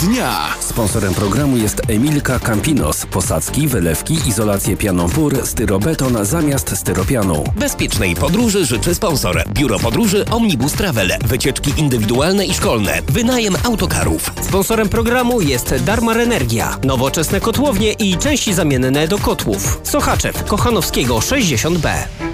dnia. Sponsorem programu jest Emilka Campinos. Posadzki, wylewki, izolację pianą PUR, styrobeton zamiast styropianu. Bezpiecznej podróży życzy sponsor. Biuro Podróży Omnibus Travel. Wycieczki indywidualne i szkolne. Wynajem autokarów. Sponsorem programu jest Darmar Energia. Nowoczesne kotłownie i części zamienne do kotłów. Sochaczew, Kochanowskiego 60B.